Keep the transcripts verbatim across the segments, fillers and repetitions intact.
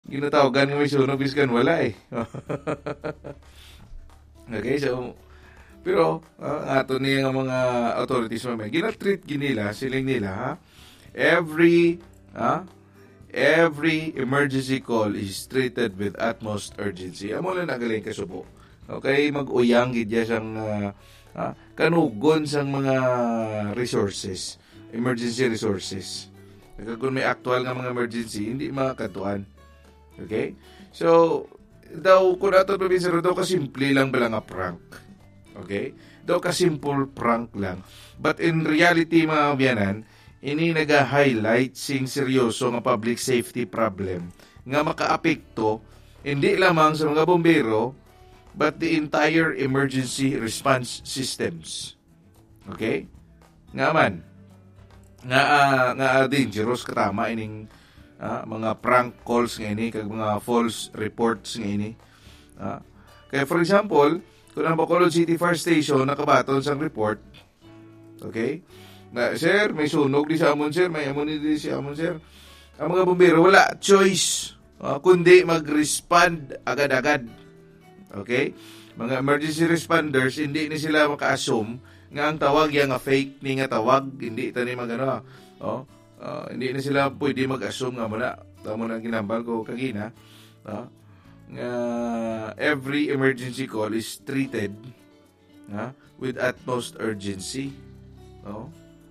ginatawagan nga may sunog biskan wala eh. Okay, so pero uh, ato niya nga mga authorities mamaya gina-treat ginila siling nila ha. Every ha, every emergency call is treated with utmost urgency. Amo lang nagaling kasubo. Okay, mag-uyang gid ya sang uh, ha, kanugon sang mga resources, emergency resources. Kung may actual nga mga emergency, hindi makatuan. Okay? So, daw, kung ato probinsya daw, kasimple lang ba lang nga prank. Okay? Daw, kasimple prank lang. But in reality, mga biyanan, ini nag-highlight sing seryoso nga public safety problem nga makaapekto hindi lamang sa mga bombero but the entire emergency response systems. Okay? Nga man, nga uh, nga dangerous katama ining uh, mga prank calls nga ini kag mga false reports nga ini. Uh, kaya for example, kung ang Bacolod City Fire Station nakabaton sang report, okay? Na, sir, may sunog di sa amon, sir, may amon di sa amon, sir. Ang mga bombero wala choice uh, kundi mag-respond agad-agad. Okay? Mga emergency responders hindi ni sila maka-assume nga ang tawag yang nga fake ni nga tawag, hindi tani magano oh uh, hindi na sila pwede mag-assume nga muna tamo na ginambal ko kagina uh, nga every emergency call is treated uh, with utmost urgency. Oh,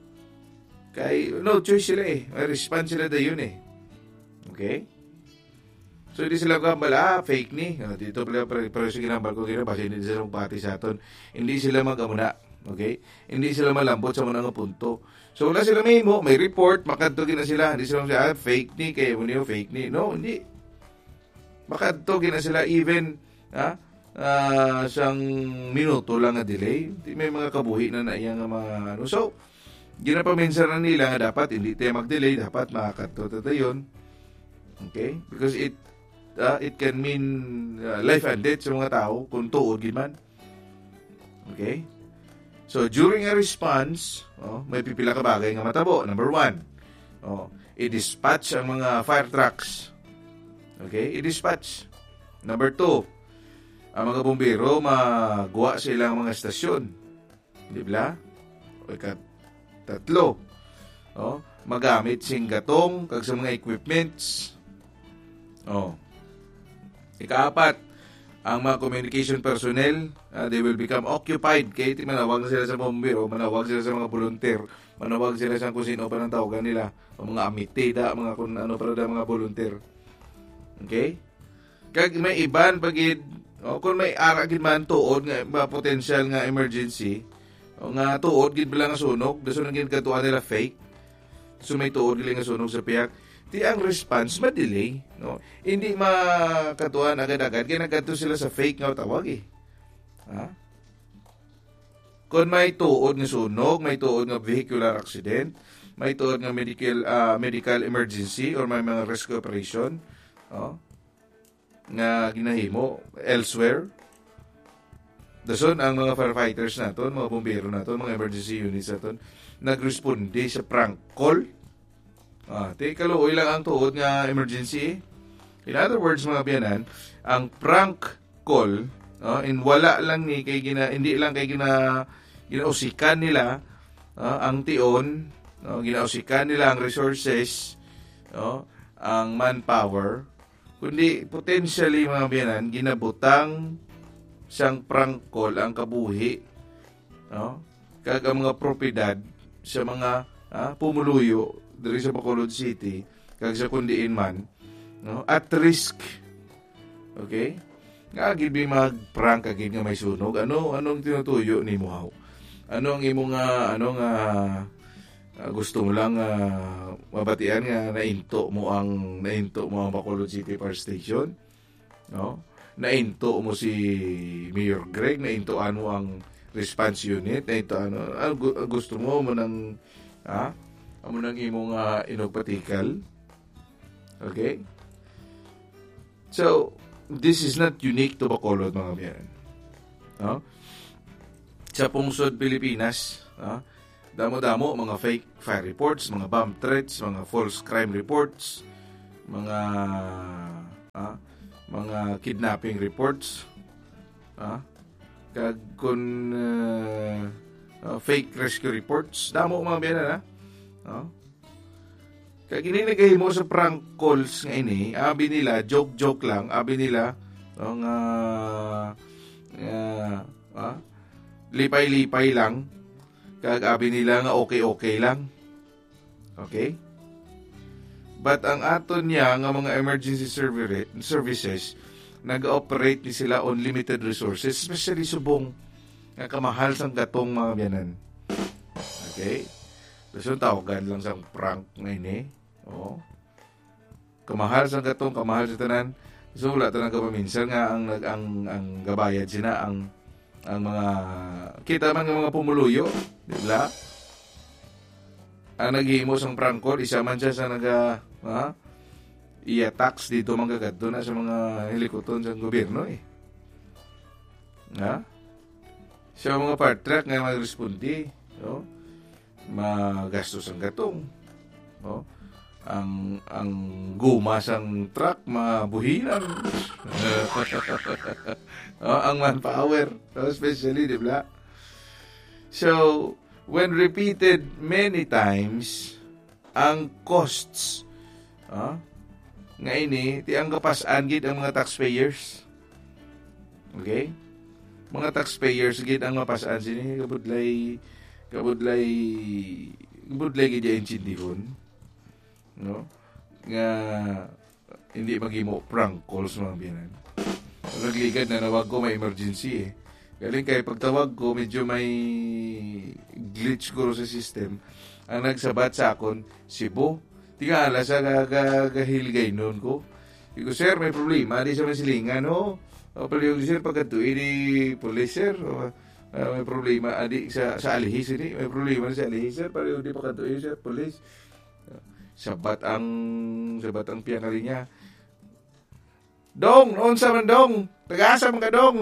kay no choice sila eh, may response sila dayon eh. Okay, so hindi sila kambala, ah, fake ni uh, dito pala pero sige ginambal ko kina base hindi sila pati sa aton, hindi sila mag-amuna. Okay? Hindi sila malambot sa mga punto. So, wala sila may mo, may report, makadtogin na sila. Hindi sila ah, fake ni, kaya mo niyo fake ni. No, hindi. Makadtogin na sila even ha, uh, sang minuto lang na delay. May mga kabuhi na na iyang mga ano. So, ginapaminsan na nila nga dapat hindi tayo mag-delay, dapat makadto tayo yun. Okay? Because it uh, it can mean uh, life and death sa mga tao kung tuod giman. Okay? So, during a response, oh, may pipila ka bagay nga matabo. Number one, oh, i-dispatch ang mga fire trucks. Okay? I-dispatch. Number two, ang mga bombero magawa sa ilang mga estasyon. Di ba? O tatlo, oh, magamit sing gatong kag sa mga equipments. Oh. Ikaapat, ang mga communication personnel, uh, they will become occupied. Kaya iti manawag na sila sa bombero, manawag sila sa mga volunteer, manawag sila sa kung sino pa ng tawagan nila, o mga amitida, mga kung ano pa da mga volunteer. Okay? Kag may iban pagid, o kung may ara gid man tuod nga mga potential nga emergency, o nga tuod gid bala nga sunog, daso nang gid katuan nila fake. So may tuod gid nga sunog sa piyak. Di ang response ma-delay, no? Hindi makatuan agad-agad kaya nagkanto sila sa fake nga tawag eh. Ha? Kung may tuod nga sunog, may tuod nga vehicular accident, may tuod nga medical uh, medical emergency or may mga rescue operation, oh, nga ginahimo elsewhere. Dason ang mga firefighters naton, mga bombero naton, mga emergency units naton nagresponde sa prank call. Ah, te kaluoy lang ang tuod nga emergency. In other words, mga biyanan, ang prank call, no, in wala lang ni kay gina hindi lang kay gina ginausikan nila uh, ang tion, no, ginausikan nila ang resources, no, ang manpower, kundi potentially mga biyanan ginabutang sang prank call ang kabuhi, no, kag ang mga propiedad sa mga ah, pumuluyo diri sa Bacolod City kag sa kundiin man, no, at risk. Okay? Nga gid bi mag-prank agid nga may sunog. Ano anong tinutuyo nimo haw? Ano ang imo nga ano nga uh, gusto mo lang uh, mabatian nga nainto mo ang nainto mo ang Bacolod City Fire Station? No? Nainto mo si Mayor Greg, nainto ano ang response unit, nainto ano, ano gusto mo mo nang ha? Amo nang imong uh, inogpatikal. Okay? So, this is not unique to Bacolod, mga biyanan. No? Sa pungsod Pilipinas, no? Damo-damo mga fake fire reports, mga bomb threats, mga false crime reports, mga ah, mga kidnapping reports, ah, kag kun uh, uh, fake rescue reports, damo mga biyanan ha. Oh. Kag ininigay mo sa prank calls nga ini, abi nila joke joke lang, abi nila ang uh, uh, ah, lipay-lipay lang, kag abi nila nga okay-okay lang. Okay? But ang aton niya nga mga emergency services, nag-operate ni sila on limited resources, especially subong nga kamahal sang gatong mga biyanan. Okay? So tawagan lang sang prank ngayon eh. Oo. Kamahal sang gatong, kamahal sa tanan. So wala tanang kapaminsan nga ang ang ang gabayad sina ang ang mga kita man nga mga pumuluyo, di ba? Ang naghihimo sang prank call, isa man siya sa naga ha? I-tax dito manggagadto na sa mga helikopter sa gobyerno eh. Ha? Sa mga part track nga magrespondi, no? Magastos ang gatong. No? Ang ang guma sang truck mabuhinan. Oh, ang manpower, especially, di ba? So, when repeated many times, ang costs, ah, nga ini, ti ang kapasan gid ang mga taxpayers. Okay? Mga taxpayers gid ang mapasan sini kabudlay kabudlay kabudlay gid yung intindihon. No? Nga hindi maghimo prank calls mga biyanan. Nagligad na nawag ko may emergency eh. Galing kay pagtawag ko medyo may glitch ko sa system. Ang nagsabat sa akon Cebu. Tingala sa gagahiligay noon ko. Iko sir may problema di sa masilingan no. O pala yung sir pagkatuin ni police sir. O, uh, may problema adi sa sa alihis ini may problema sa alihis sir para yung di pagkatuin sir police. Sabat ang sabat ang piyangali niya. Dong, noon sa man dong. Tagasa man ka dong.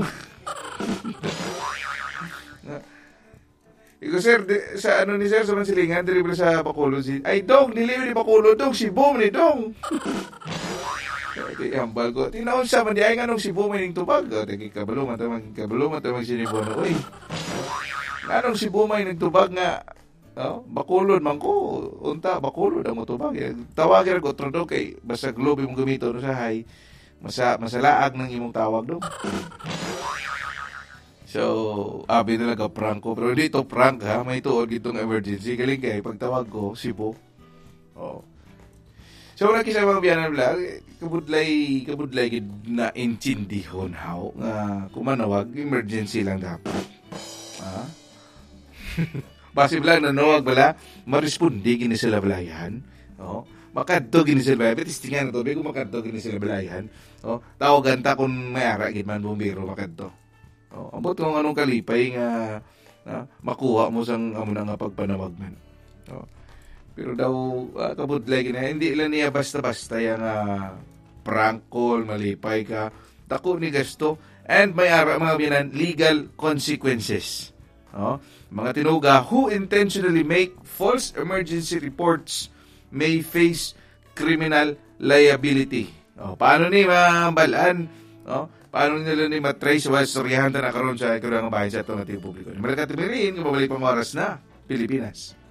Iko sir, di, sa ano ni sir sa Mansilingan, dili sa Bacolod si. Ay dong, dili ni Bacolod dong, Cebu ni dong. Kay hambal ko. Tinaon sa man di ay nganong Cebu man ning tubag. Tagi kabalo man tamang kabalo man tamang sinibono oy. Nganong Cebu man ning tubag nga oh, Bacolod man ko. Unta Bacolod ang motubag. Tawagan ko trodo kay basta globe imong gamito no sa hay. Masa masalaag ng imong tawag do. So, abi talaga prank ko. Pero dito prank ha, may tuod ditong emergency. Galing kay pagtawag ko, Cebu. Oh. So, nakisa mga biyanan vlog, kabudlay, kabudlay na intindihon how nga kumanawag, emergency lang dapat. Ha? Basi vlog na nawag bala, marespondi gini sila balayan. Oh. Makadto gini sila balayan. Betis tingan na to, kung makadto gini sila balayan. Oh. Tawagan ta kung may ara gid man bumbiro makadto. Oh, abot kung anong kalipay nga na, makuha mo sang amo na nga pagpanawag man. Oh. Pero daw uh, kabudlay na hindi lang niya basta-basta yang uh, prank call, malipay ka. Dako ni gasto and may ara mga biyanan legal consequences. Oh, mga tinuga who intentionally make false emergency reports may face criminal liability. Oh, paano ni mabalaan? Oh, paano nila ni matrace wa istoryahan ta na karon sa kurang bahin sa atong ating publiko. Malaka timirin, mabalik pang oras na Pilipinas.